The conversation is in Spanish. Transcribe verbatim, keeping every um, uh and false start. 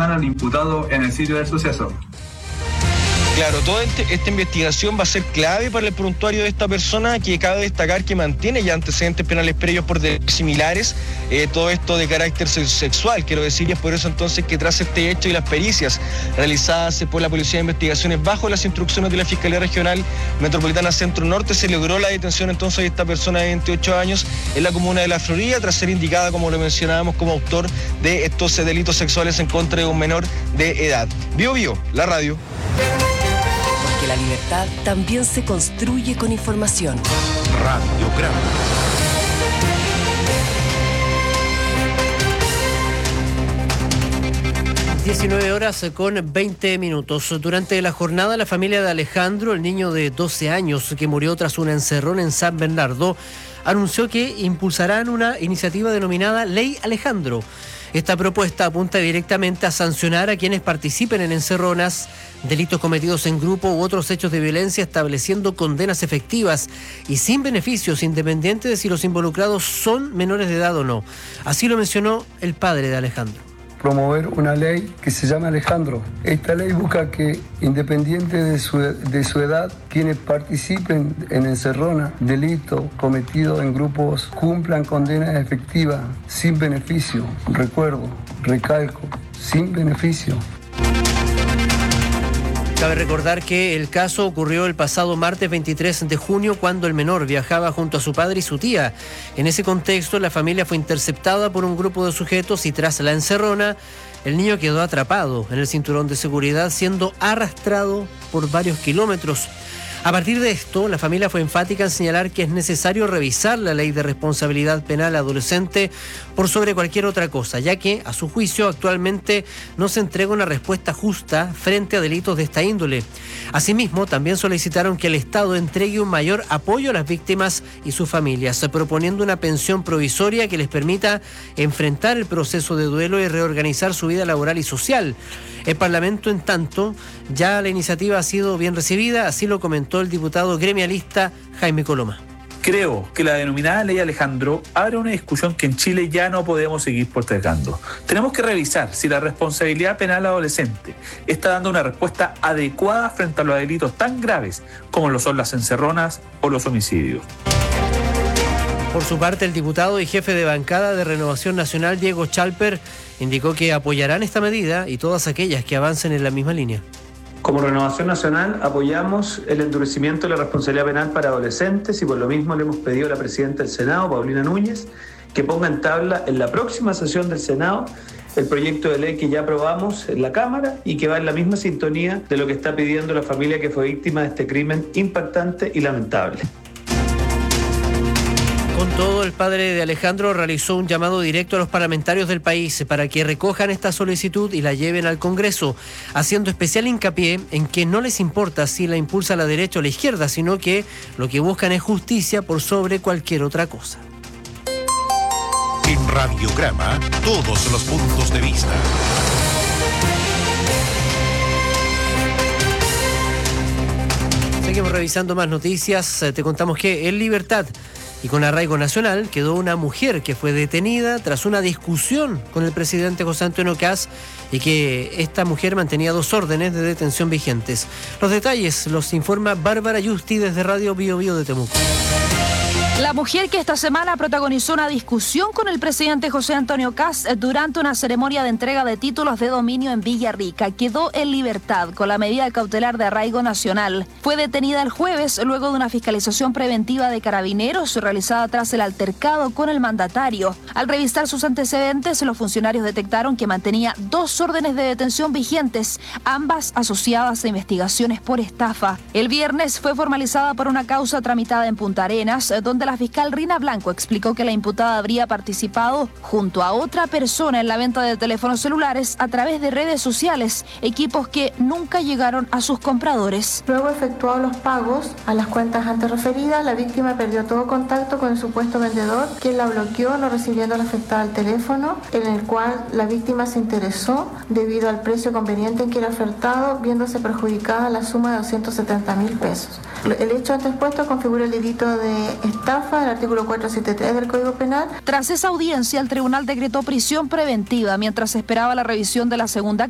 detención al imputado en el sitio del suceso. Claro, toda este, esta investigación va a ser clave para el prontuario de esta persona, que cabe destacar que mantiene ya antecedentes penales previos por delitos similares, eh, todo esto de carácter sexual, quiero decir, y es por eso entonces que tras este hecho y las pericias realizadas por la Policía de Investigaciones bajo las instrucciones de la Fiscalía Regional Metropolitana Centro Norte, se logró la detención entonces de esta persona de veintiocho años en la comuna de La Florida, tras ser indicada, como lo mencionábamos, como autor de estos delitos sexuales en contra de un menor de edad. Bio Bio, la radio. Que la libertad también se construye con información. Radiograma. diecinueve horas con veinte minutos. Durante la jornada, la familia de Alejandro, el niño de doce años que murió tras un encerrón en San Bernardo, anunció que impulsarán una iniciativa denominada Ley Alejandro. Esta propuesta apunta directamente a sancionar a quienes participen en encerronas, delitos cometidos en grupo u otros hechos de violencia, estableciendo condenas efectivas y sin beneficios, independiente de si los involucrados son menores de edad o no. Así lo mencionó el padre de Alejandro. Promover una ley que se llama Alejandro. Esta ley busca que, independiente de su, de su edad, quienes participen en encerrona, delito cometido en grupos, cumplan condenas efectivas, sin beneficio. Recuerdo, recalco, sin beneficio. Cabe recordar que el caso ocurrió el pasado martes veintitrés de junio, cuando el menor viajaba junto a su padre y su tía. En ese contexto, la familia fue interceptada por un grupo de sujetos y tras la encerrona, el niño quedó atrapado en el cinturón de seguridad, siendo arrastrado por varios kilómetros. A partir de esto, la familia fue enfática en señalar que es necesario revisar la ley de responsabilidad penal adolescente por sobre cualquier otra cosa, ya que, a su juicio, actualmente no se entrega una respuesta justa frente a delitos de esta índole. Asimismo, también solicitaron que el Estado entregue un mayor apoyo a las víctimas y sus familias, proponiendo una pensión provisoria que les permita enfrentar el proceso de duelo y reorganizar su vida laboral y social. El Parlamento, en tanto, ya la iniciativa ha sido bien recibida, así lo comentó el diputado gremialista Jaime Coloma. Creo que la denominada Ley Alejandro abre una discusión que en Chile ya no podemos seguir postergando. Tenemos que revisar si la responsabilidad penal adolescente está dando una respuesta adecuada frente a los delitos tan graves como lo son las encerronas o los homicidios. Por su parte, el diputado y jefe de bancada de Renovación Nacional, Diego Chalper, indicó que apoyarán esta medida y todas aquellas que avancen en la misma línea. Como Renovación Nacional apoyamos el endurecimiento de la responsabilidad penal para adolescentes y por lo mismo le hemos pedido a la presidenta del Senado, Paulina Núñez, que ponga en tabla en la próxima sesión del Senado el proyecto de ley que ya aprobamos en la Cámara y que va en la misma sintonía de lo que está pidiendo la familia que fue víctima de este crimen impactante y lamentable. Con todo, el padre de Alejandro realizó un llamado directo a los parlamentarios del país para que recojan esta solicitud y la lleven al Congreso, haciendo especial hincapié en que no les importa si la impulsa la derecha o la izquierda, sino que lo que buscan es justicia por sobre cualquier otra cosa. En Radiograma, todos los puntos de vista. Seguimos revisando más noticias. Te contamos que en Libertad y con arraigo nacional quedó una mujer que fue detenida tras una discusión con el presidente José Antonio Kast y que esta mujer mantenía dos órdenes de detención vigentes. Los detalles los informa Bárbara Yusti desde Radio Bio Bio de Temuco. La mujer que esta semana protagonizó una discusión con el presidente José Antonio Kast durante una ceremonia de entrega de títulos de dominio en Villarrica quedó en libertad con la medida cautelar de arraigo nacional. Fue detenida el jueves luego de una fiscalización preventiva de carabineros realizada tras el altercado con el mandatario. Al revisar sus antecedentes, los funcionarios detectaron que mantenía dos órdenes de detención vigentes, ambas asociadas a investigaciones por estafa. El viernes fue formalizada por una causa tramitada en Punta Arenas, donde la fiscal Rina Blanco explicó que la imputada habría participado junto a otra persona en la venta de teléfonos celulares a través de redes sociales, equipos que nunca llegaron a sus compradores. Luego efectuado los pagos a las cuentas antes referidas, la víctima perdió todo contacto con el supuesto vendedor, quien la bloqueó, no recibiendo la afectada el teléfono, en el cual la víctima se interesó debido al precio conveniente en que era ofertado, viéndose perjudicada la suma de doscientos setenta mil pesos. El hecho antes expuesto configura el delito de estafa del artículo cuatrocientos setenta y tres del Código Penal. Tras esa audiencia, el tribunal decretó prisión preventiva mientras esperaba la revisión de la segunda